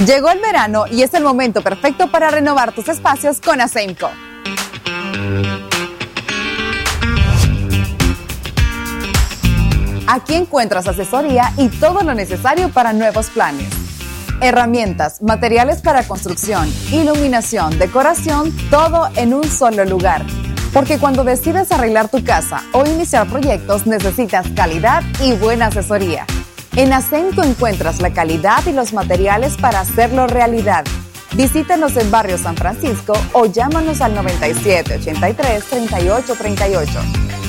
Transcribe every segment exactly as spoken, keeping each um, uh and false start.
Llegó el verano y es el momento perfecto para renovar tus espacios con Asemco. Aquí encuentras asesoría y todo lo necesario para nuevos planes. Herramientas, materiales para construcción, iluminación, decoración, todo en un solo lugar. Porque cuando decides arreglar tu casa o iniciar proyectos necesitas calidad y buena asesoría. En Asemco encuentras la calidad y los materiales para hacerlo realidad. Visítanos en Barrio San Francisco o llámanos al noventa y siete, ochenta y tres, treinta y ocho, treinta y ocho.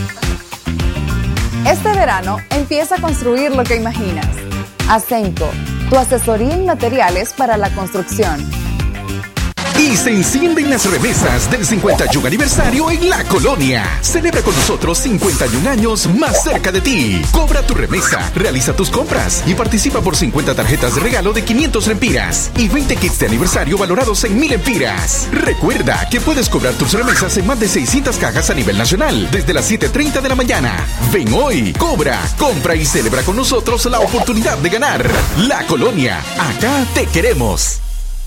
Este verano empieza a construir lo que imaginas. Asemco, tu asesoría en materiales para la construcción. Y se encienden las remesas del cincuenta y un aniversario en La Colonia. Celebra con nosotros cincuenta y un años más cerca de ti. Cobra tu remesa, realiza tus compras y participa por cincuenta tarjetas de regalo de quinientos lempiras y veinte kits de aniversario valorados en mil lempiras. Recuerda que puedes cobrar tus remesas en más de seiscientas cajas a nivel nacional desde las siete y treinta de la mañana. Ven hoy, cobra, compra y celebra con nosotros la oportunidad de ganar. La Colonia, acá te queremos.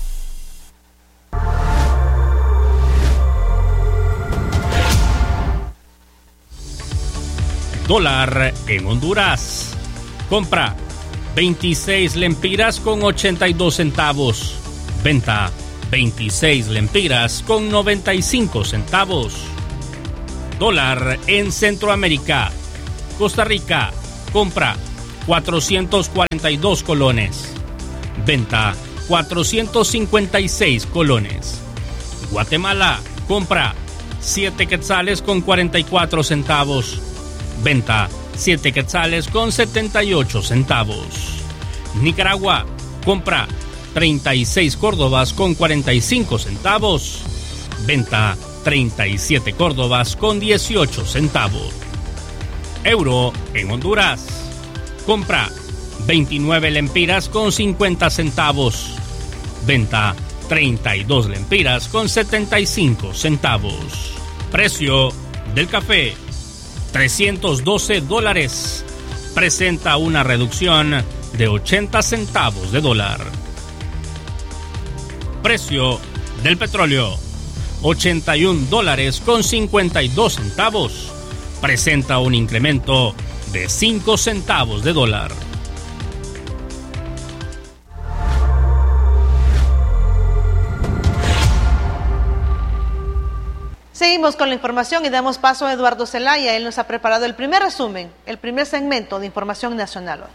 Dólar en Honduras. Compra veintiséis lempiras con ochenta y dos centavos. Venta veintiséis lempiras con noventa y cinco centavos. Dólar en Centroamérica. Costa Rica. Compra cuatrocientos cuarenta y dos colones. Venta cuatrocientos cincuenta y seis colones. Guatemala. Compra siete quetzales con cuarenta y cuatro centavos. Venta siete quetzales con setenta y ocho centavos. Nicaragua. Compra treinta y seis córdobas con cuarenta y cinco centavos. Venta treinta y siete córdobas con dieciocho centavos. Euro en Honduras. Compra veintinueve lempiras con cincuenta centavos. Venta treinta y dos lempiras con setenta y cinco centavos. Precio del café trescientos doce dólares. Presenta una reducción de ochenta centavos de dólar. Precio del petróleo ochenta y un dólares con cincuenta y dos centavos. Presenta un incremento de cinco centavos de dólar. Seguimos con la información y damos paso a Eduardo Zelaya. Él nos ha preparado el primer resumen, el primer segmento de información nacional.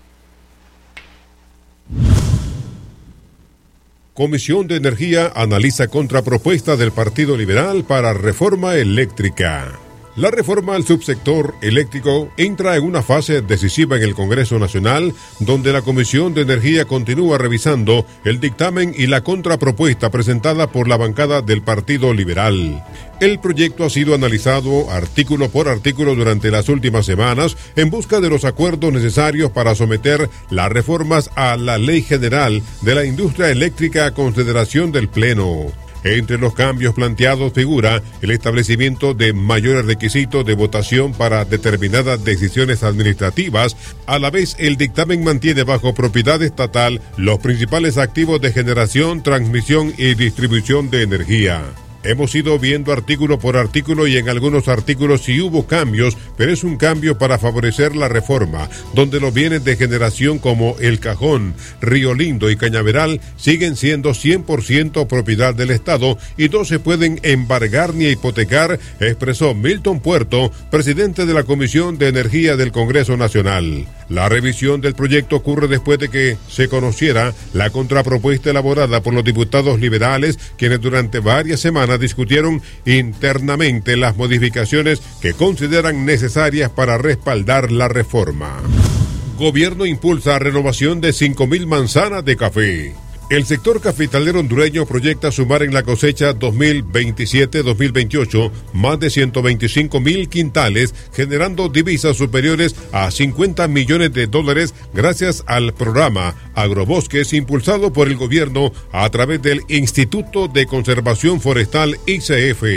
Comisión de Energía analiza contrapropuesta del Partido Liberal para reforma eléctrica. La reforma al subsector eléctrico entra en una fase decisiva en el Congreso Nacional, donde la Comisión de Energía continúa revisando el dictamen y la contrapropuesta presentada por la bancada del Partido Liberal. El proyecto ha sido analizado artículo por artículo durante las últimas semanas en busca de los acuerdos necesarios para someter las reformas a la Ley General de la Industria Eléctrica a consideración del Pleno. Entre los cambios planteados figura el establecimiento de mayores requisitos de votación para determinadas decisiones administrativas. A la vez, el dictamen mantiene bajo propiedad estatal los principales activos de generación, transmisión y distribución de energía. Hemos ido viendo artículo por artículo y en algunos artículos sí hubo cambios, pero es un cambio para favorecer la reforma, donde los bienes de generación como El Cajón, Río Lindo y Cañaveral siguen siendo cien por ciento propiedad del Estado y no se pueden embargar ni hipotecar, expresó Milton Puerto, presidente de la Comisión de Energía del Congreso Nacional. La revisión del proyecto ocurre después de que se conociera la contrapropuesta elaborada por los diputados liberales, quienes durante varias semanas discutieron internamente las modificaciones que consideran necesarias para respaldar la reforma. Gobierno impulsa renovación de cinco mil manzanas de café. El sector cafetalero hondureño proyecta sumar en la cosecha dos mil veintisiete dos mil veintiocho más de ciento veinticinco mil quintales, generando divisas superiores a cincuenta millones de dólares gracias al programa Agrobosques impulsado por el gobierno a través del Instituto de Conservación Forestal I C F.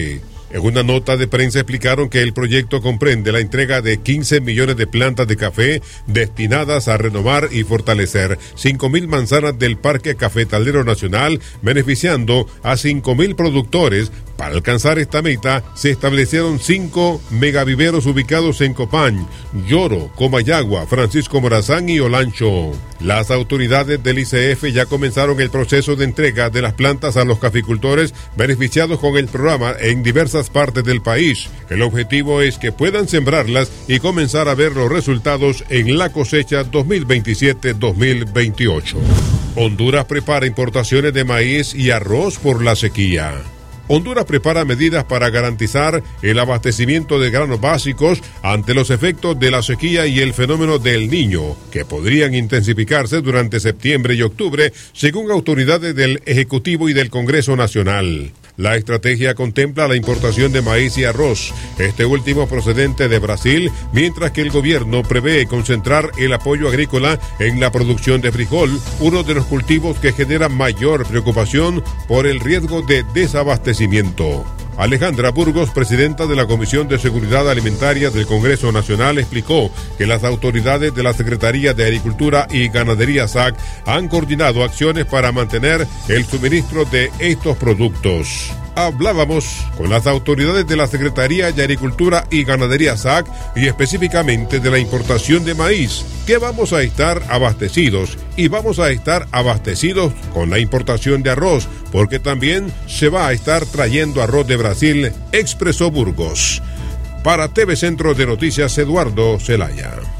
En una nota de prensa explicaron que el proyecto comprende la entrega de quince millones de plantas de café destinadas a renovar y fortalecer cinco mil manzanas del Parque Cafetalero Nacional, beneficiando a cinco mil productores. Para alcanzar esta meta, se establecieron cinco megaviveros ubicados en Copán, Lloro, Comayagua, Francisco Morazán y Olancho. Las autoridades del I C F ya comenzaron el proceso de entrega de las plantas a los caficultores beneficiados con el programa en diversas partes del país. El objetivo es que puedan sembrarlas y comenzar a ver los resultados en la cosecha dos mil veintisiete dos mil veintiocho. Honduras prepara importaciones de maíz y arroz por la sequía. Honduras prepara medidas para garantizar el abastecimiento de granos básicos ante los efectos de la sequía y el fenómeno del Niño, que podrían intensificarse durante septiembre y octubre, según autoridades del Ejecutivo y del Congreso Nacional. La estrategia contempla la importación de maíz y arroz, este último procedente de Brasil, mientras que el gobierno prevé concentrar el apoyo agrícola en la producción de frijol, uno de los cultivos que genera mayor preocupación por el riesgo de desabastecimiento. Alejandra Burgos, presidenta de la Comisión de Seguridad Alimentaria del Congreso Nacional, explicó que las autoridades de la Secretaría de Agricultura y Ganadería S A C han coordinado acciones para mantener el suministro de estos productos. Hablábamos con las autoridades de la Secretaría de Agricultura y Ganadería S A C y específicamente de la importación de maíz, que vamos a estar abastecidos y vamos a estar abastecidos con la importación de arroz, porque también se va a estar trayendo arroz de Brasil, expresó Burgos. Para T V Centro de Noticias, Eduardo Zelaya.